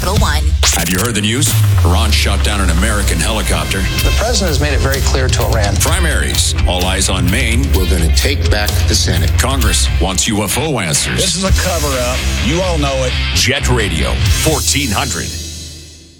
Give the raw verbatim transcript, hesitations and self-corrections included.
Capital One. Have you heard the news? Iran shot down an American helicopter. The president has made it very clear to Iran. Primaries. All eyes on Maine. We're going to take back the Senate. Congress wants U F O answers. This is a cover-up. You all know it. Jet Radio, fourteen hundred.